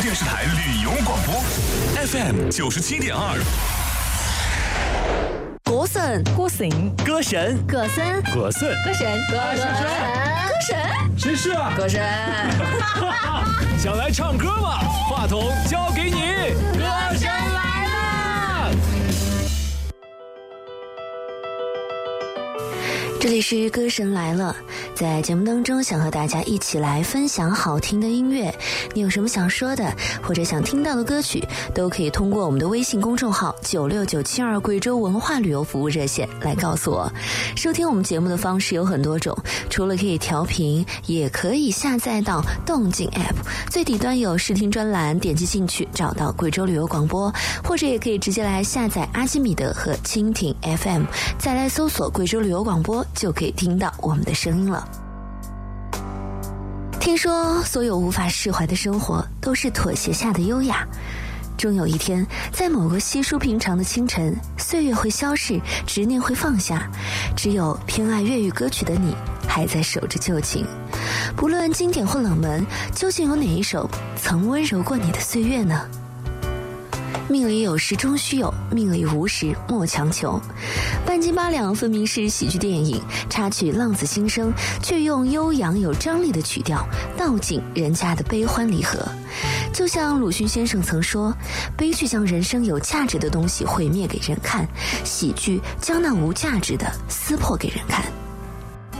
电视台旅游广播 FM 97.2。 歌神， 歌神， 歌神， 歌神， 歌神， 歌神，歌神，歌神， 谁是啊？ 歌神。 想来唱歌吗？话筒交给你，歌神来啦！ 这里是歌神来了，在节目当中想和大家一起来分享好听的音乐，你有什么想说的或者想听到的歌曲，都可以通过我们的微信公众号96972贵州文化旅游服务热线来告诉我。收听我们节目的方式有很多种，除了可以调频，也可以下载到动静 App， 最底端有视听专栏，点击进去找到贵州旅游广播，或者也可以直接来下载阿基米德和蜻蜓 FM， 再来搜索贵州旅游广播，就可以听到我们的声音了。听说所有无法释怀的生活都是妥协下的优雅，终有一天，在某个稀疏平常的清晨，岁月会消逝，执念会放下，只有偏爱粤语歌曲的你还在守着旧情。不论经典或冷门，究竟有哪一首曾温柔过你的岁月呢？命里有时终须有，命里无时莫强求。半斤八两分明是喜剧电影，插曲《浪子心声》却用悠扬有张力的曲调道尽人家的悲欢离合。就像鲁迅先生曾说，悲剧将人生有价值的东西毁灭给人看，喜剧将那无价值的撕破给人看。